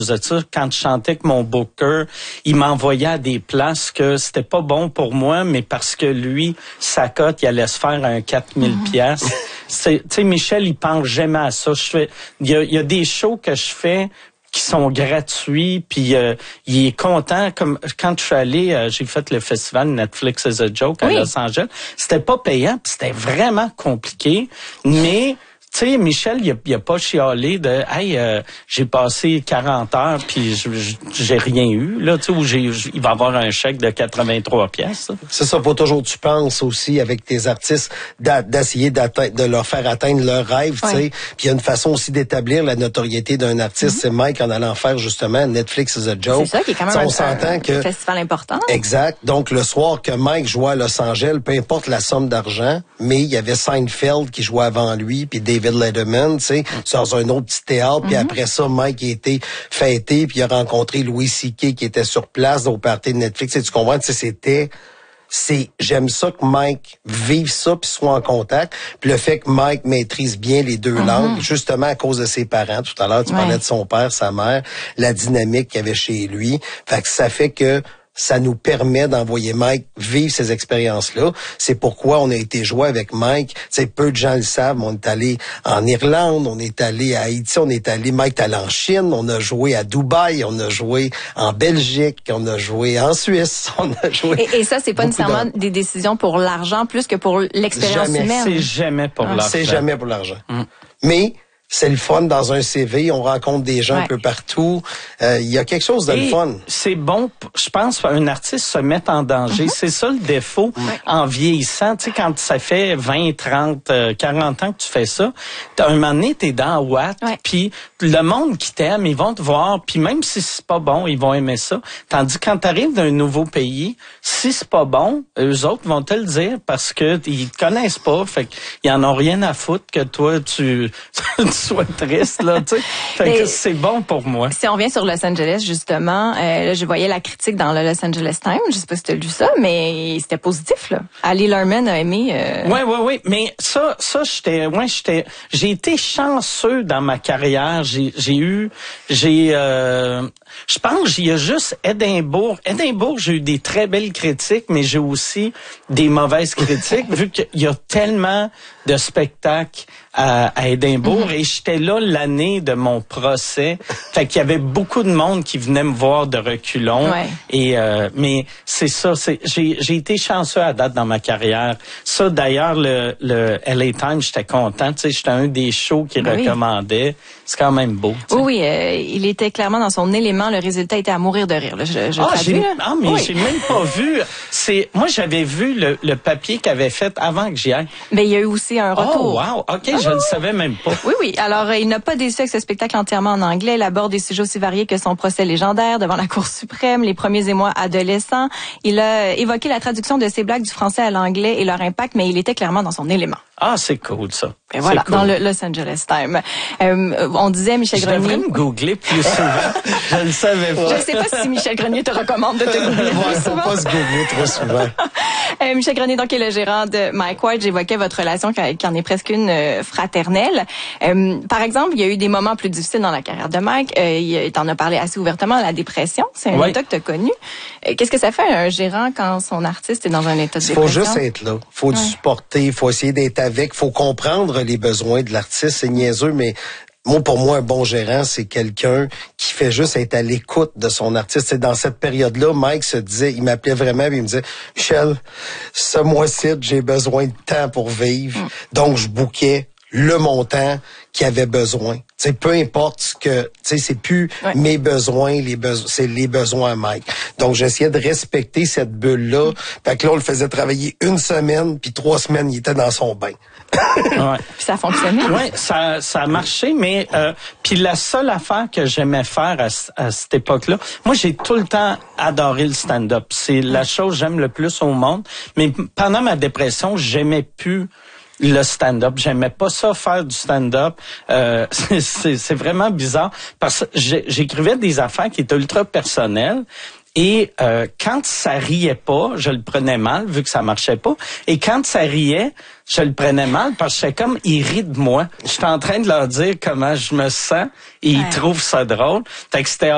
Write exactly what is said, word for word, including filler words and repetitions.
Quand je chantais avec mon booker, il m'envoyait à des places que c'était pas bon pour moi, mais parce que lui, sa cote, il allait se faire un quatre mille piastres. C'est, tu sais, Michel, il pense jamais à ça. Je fais, il y a, il y a des shows que je fais qui sont gratuits, puis euh, il est content. Comme quand je suis allé, euh, j'ai fait le festival Netflix is a Joke à oui. Los Angeles. C'était pas payant, puis c'était vraiment compliqué, mais tu sais, Michel, il a, il a pas chialé de « Hey, euh, j'ai passé quarante heures puis j'ai rien eu. » Là, tu sais, où j'ai, il va avoir un chèque de quatre-vingt-trois pièces. C'est ça, faut toujours tu penses aussi avec tes artistes d'a, d'essayer d'atteindre, de leur faire atteindre leurs rêves, tu sais. Ouais. Puis il y a une façon aussi d'établir la notoriété d'un artiste. Mm-hmm. C'est Mike en allant faire justement Netflix is a Joke. C'est ça qui est quand même on un, s'entend un, que, un festival important. Exact. Donc, le soir que Mike jouait à Los Angeles, peu importe la somme d'argent, mais il y avait Seinfeld qui jouait avant lui, puis David Letterman, tu sais, dans un autre petit théâtre, puis mm-hmm. après ça, Mike a été fêté, puis il a rencontré Louis C K qui était sur place au party de Netflix. Et tu comprends, tu sais, c'était, c'est, j'aime ça que Mike vive ça puis soit en contact. Puis le fait que Mike maîtrise bien les deux mm-hmm. langues, justement à cause de ses parents. Tout à l'heure, tu ouais. parlais de son père, sa mère, la dynamique qu'il y avait chez lui. Fait que ça fait que ça nous permet d'envoyer Mike vivre ces expériences-là. C'est pourquoi on a été joué avec Mike. Tu sais, peu de gens le savent, mais on est allé en Irlande, on est allé à Haïti, on est allé, Mike est allé en Chine, on a joué à Dubaï, on a joué en Belgique, on a joué en Suisse, on a joué... Et, et ça, c'est pas nécessairement de... des décisions pour l'argent plus que pour l'expérience jamais. humaine. C'est jamais pour ah. l'argent. C'est jamais pour l'argent. Mm. Mais... c'est le fun dans un C V, on rencontre des gens ouais. un peu partout. Il euh, y a quelque chose de Et le fun. C'est bon, je pense, un artiste se met en danger. Mm-hmm. C'est ça le défaut ouais. en vieillissant. Tu sais, quand ça fait vingt, trente, quarante ans que tu fais ça, t'as un moment donné, t'es dans Watt, ouais. puis le monde qui t'aime, ils vont te voir, puis même si c'est pas bon, ils vont aimer ça. Tandis que quand t'arrives d'un nouveau pays, si c'est pas bon, eux autres vont te le dire parce que ils te connaissent pas, fait qu'ils en ont rien à foutre que toi, tu... soit triste, là, tu sais. Fait que c'est bon pour moi. Si on revient sur Los Angeles, justement, euh, là, je voyais la critique dans le Los Angeles Times, je sais pas si tu as lu ça, mais c'était positif, là. Ali Lerman a aimé... Euh... Oui, oui, oui, mais ça, ça, j'étais, ouais, j'étais, j'ai été chanceux dans ma carrière, j'ai, j'ai eu, j'ai, euh, je pense, il y a juste Édimbourg. Édimbourg, j'ai eu des très belles critiques, mais j'ai aussi des mauvaises critiques, vu qu'il y a tellement de spectacles à, à Édimbourg, mm-hmm. et j'étais là l'année de mon procès. Fait qu'il y avait beaucoup de monde qui venait me voir de reculons. Ouais. Et euh, mais c'est ça, c'est j'ai j'ai été chanceux à date dans ma carrière. Ça d'ailleurs le le L A Times, j'étais content, tu sais, j'étais un des shows qui ben recommandait. Oui. C'est quand même beau. T'sais. Oui, oui, euh, il était clairement dans son élément. Le résultat était à mourir de rire. Là. Je, je ah, traduis, j'ai, là. ah, mais oui. j'ai même pas vu. C'est moi j'avais vu le, le papier qu'il avait fait avant que j'y aille. Mais il y a eu aussi un retour. Oh wow, ok, ah. je ne le savais même pas. Oui, oui. Alors euh, il n'a pas déçu avec ce spectacle entièrement en anglais. Il aborde des sujets aussi variés que son procès légendaire devant la Cour suprême, les premiers émois adolescents. Il a évoqué la traduction de ses blagues du français à l'anglais et leur impact, mais il était clairement dans son élément. Ah, c'est cool, ça. Et voilà, cool. Dans le Los Angeles Times. Euh, on disait Michel je Grenier... Je devrais me googler plus souvent. Je ne le savais pas. Je ne sais pas si Michel Grenier te recommande de te googler ouais, plus faut souvent. Faut pas se googler trop souvent. euh, Michel Grenier, donc, est le gérant de Mike Ward. J'évoquais votre relation qui, qui en est presque une euh, fraternelle. Euh, par exemple, il y a eu des moments plus difficiles dans la carrière de Mike. Euh, il t'en a parlé assez ouvertement, la dépression. C'est un oui. état que tu as connu. Euh, qu'est-ce que ça fait un gérant quand son artiste est dans un état de dépression? Il faut juste être là. Il faut ouais. le supporter. Il faut essayer d'être avec. Il faut comprendre les besoins de l'artiste. C'est niaiseux, mais moi, pour moi, un bon gérant, c'est quelqu'un qui fait juste être à l'écoute de son artiste. C'est dans cette période-là, Mike se disait, il m'appelait vraiment, et il me disait, Michel, ce mois-ci, j'ai besoin de temps pour vivre. Mm. Donc, je bouquais le montant qu'il avait besoin. T'sais, peu importe ce que, tu sais, c'est plus ouais. mes besoins, les besoins, c'est les besoins à Mike. Donc, j'essayais de respecter cette bulle-là. Mm. Fait que là, on le faisait travailler une semaine, puis trois semaines, il était dans son bain. Ouais. Puis ça fonctionnait. Oui, ça, ça a marché, mais euh, puis la seule affaire que j'aimais faire à, à cette époque-là, moi, j'ai tout le temps adoré le stand-up. C'est la chose que j'aime le plus au monde. Mais pendant ma dépression, j'aimais plus le stand-up. J'aimais pas ça faire du stand-up. Euh, c'est, c'est, c'est vraiment bizarre parce que j'écrivais des affaires qui étaient ultra personnelles. Et euh, quand ça riait pas, je le prenais mal vu que ça marchait pas. Et quand ça riait, je le prenais mal parce que j'étais comme ils rient de moi. J'étais en train de leur dire comment je me sens et ils ouais. trouvent ça drôle. Fait que c'était